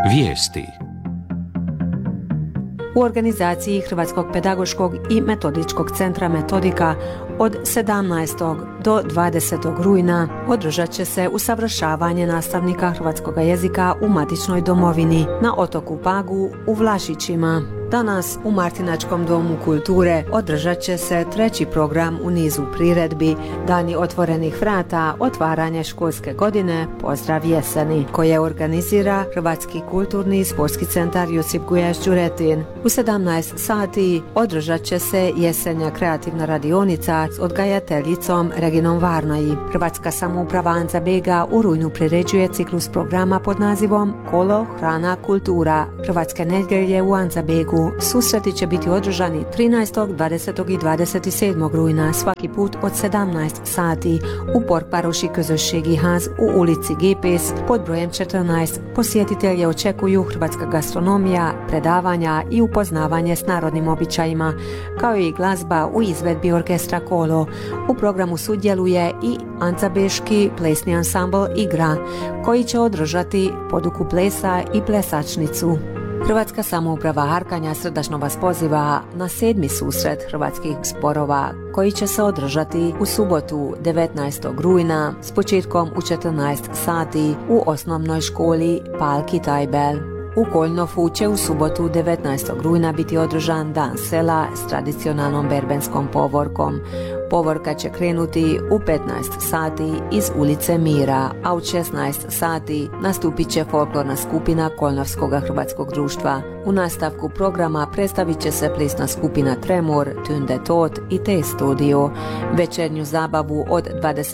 Vijesti. U organizaciji Hrvatskog pedagoškog i metodičkog centra Metodika od 17. do 20. rujna održat će se usavršavanje nastavnika hrvatskog jezika u matičnoj domovini na otoku Pagu u Vlašićima. Danas u Martinačkom domu kulture održat će se treći program u nizu priredbi Dani otvorenih vrata, otvaranje školske godine, pozdrav jeseni, koje organizira Hrvatski kulturni i sportski centar Josip Gujaš Đuretin. U 17 sati održat će se jesenja kreativna radionica s odgajateljicom Reginom Varnoji. Hrvatska samouprava Anza-Bega u rujnu priređuje ciklus programa pod nazivom Kolo, hrana, kultura. Hrvatske nedjelje u Anza-Begu. Susreti će biti održani 13., 20. i 27. rujna, svaki put od 17 sati u Porkvaroši Közösségi Ház u ulici Gépész pod brojem 14. Posjetitelje očekuju hrvatska gastronomija, predavanja i upoznavanje s narodnim običajima, kao i glazba u izvedbi orkestra Kolo. U programu sudjeluje i Anza-Beški plesni ansambl Igra, koji će održati poduku plesa i plesačnicu. Hrvatska samouprava Harkanja srdačno vas poziva na 7. susret hrvatskih zborova koji će se održati u subotu 19. rujna s početkom u 14 sati u osnovnoj školi Palki Tajbel. U Koljnofu će u subotu 19. rujna biti održan dan sela s tradicionalnom berbenskom povorkom. Povorka će krenuti u 15 sati iz ulice Mira, a u 16 sati nastupit će folklorna skupina Koljnovskog hrvatskog društva. U nastavku programa predstavit će se plesna skupina Tremor, Tunde Tot i T-Studio. Večernju zabavu od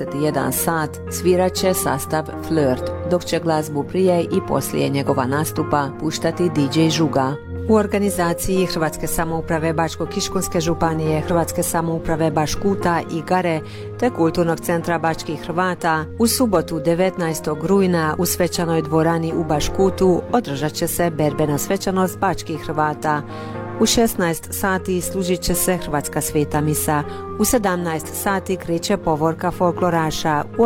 21 sat svirat će sastav Flirt, dok će glazbu prije i poslije njegova nastupa puštati DJ Žuga. U organizaciji Hrvatske samouprave Bačko-Kiškunske županije, Hrvatske samouprave Baškuta i Gare te Kulturnog centra Bačkih Hrvata u subotu 19. rujna u svečanoj dvorani u Baškutu održat će se berbena svečanost Bačkih Hrvata. U 16 sati služit će se Hrvatska sveta misa. U 17 sati kreće povorka folkloraša. U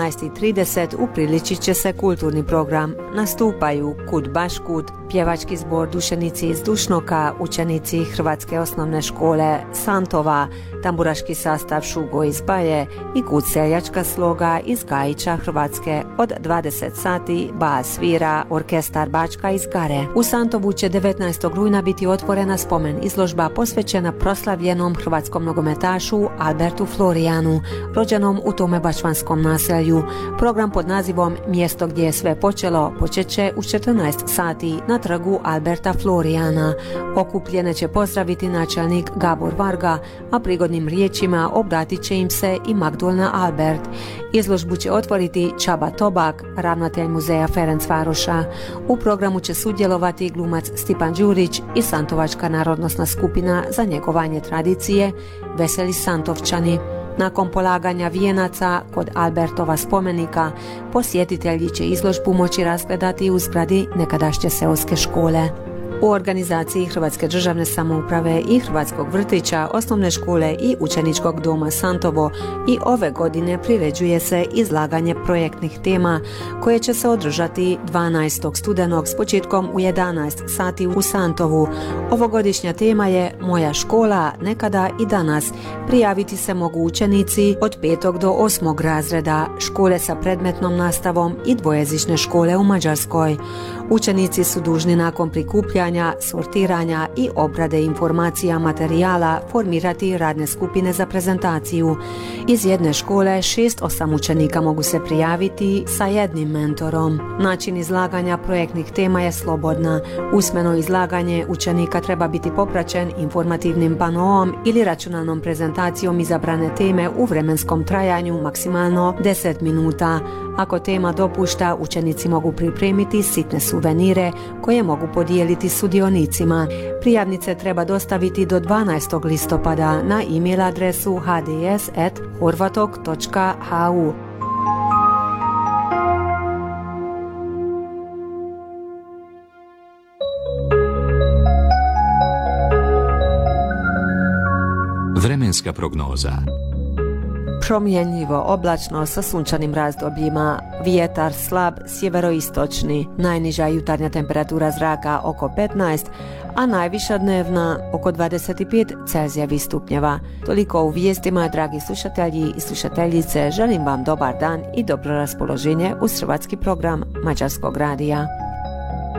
18:30 upriličit će se kulturni program. Nastupaju Kud Baškut, pjevački zbor Dušenici iz Dušnoka, učenici Hrvatske osnovne škole Santova, tamburaški sastav Šugo iz Baje i Kud seljačka sloga iz Gajića Hrvatske. Od 20 sati bas svira orkestar Bačka iz Gare. U Santovu će 19. rujna biti otvorena spomen izložba posvećena proslavljenom hrvatskom nogometašu Albertu Florijanu, rođenom u tome bačvanskom naselju. Program pod nazivom Mjesto gdje je sve počelo počet će u 14 sati na trgu Alberta Florijana. Okupljene će pozdraviti načelnik Gabor Varga, a prigodnim riječima obratit će im se i Magdolna Albert. Izložbu će otvoriti Čaba Tobak, ravnatelj muzeja Ferencvaroša. U programu će sudjelovati glumac Stipan Đurić i Santovačka narodnosna skupina za njegovanje tradicije Veseli Santovčani. Nakon polaganja vijenaca kod Albertova spomenika, posjetitelji će izložbu moći razgledati u zgradi nekadašnje seoske škole. U organizaciji Hrvatske državne samouprave i Hrvatskog vrtića, osnovne škole i učeničkog doma Santovo i ove godine priređuje se izlaganje projektnih tema koje će se održati 12. studenog s početkom u 11 sati u Santovu. Ovogodišnja tema je Moja škola, nekada i danas. Prijaviti se mogu učenici od 5. do 8. razreda, škole sa predmetnom nastavom i dvojezične škole u Mađarskoj. Učenici su dužni nakon prikupljanja, sortiranja i obrade informacija materijala formirati radne skupine za prezentaciju. Iz jedne škole 6-8 učenika mogu se prijaviti sa jednim mentorom. Način izlaganja projektnih tema je slobodna. Usmeno izlaganje učenika treba biti popraćen informativnim panoom ili računalnom prezentacijom izabrane teme u vremenskom trajanju maksimalno 10 minuta. Ako tema dopušta, učenici mogu pripremiti sitne suvenire koje mogu podijeliti sudionicima. Prijavnice treba dostaviti do 12. listopada na e-mail adresu hds@horvatok.hu. Vremenska prognoza. promjenjivo oblačno sa sunčanim razdobljima, vjetar slab sjeveroistočni, najniža jutarnja temperatura zraka oko 15, a najviša dnevna oko 25 Celzijevih stupnjeva. Toliko u vijestima, dragi slušatelji i slušateljice, želim vam dobar dan i dobro raspoloženje uz hrvatski program Mađarskog radija.